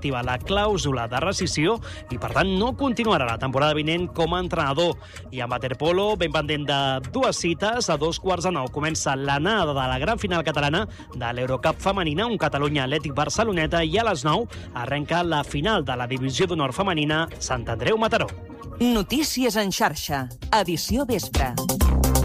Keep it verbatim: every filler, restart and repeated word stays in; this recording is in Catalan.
activa la clàusula de rescissió i, per tant, no continuarà la temporada vinent com a entrenador. I en waterpolo, ben pendent de dues cites, a dos quarts de nou comença l'anada de la gran final catalana de l'Eurocup femenina, un Catalunya Atlètic Barceloneta, i a les nou arrenca la final de la divisió d'honor femenina Sant Andreu Mataró. Notícies en xarxa, edició vespre.